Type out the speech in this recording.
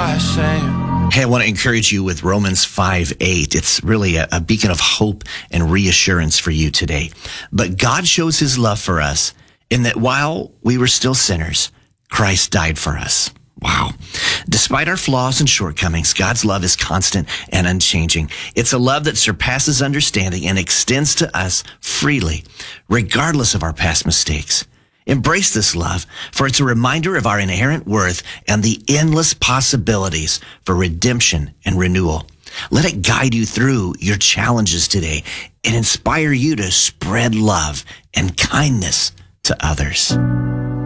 by saying, Hey, I want to encourage you with Romans 5:8. It's really a beacon of hope and reassurance for you today. But God shows his love for us in that while we were still sinners, Christ died for us. Wow. Despite our flaws and shortcomings, God's love is constant and unchanging. It's a love that surpasses understanding and extends to us freely, regardless of our past mistakes. Embrace this love, for it's a reminder of our inherent worth and the endless possibilities for redemption and renewal. Let it guide you through your challenges today and inspire you to spread love and kindness to others.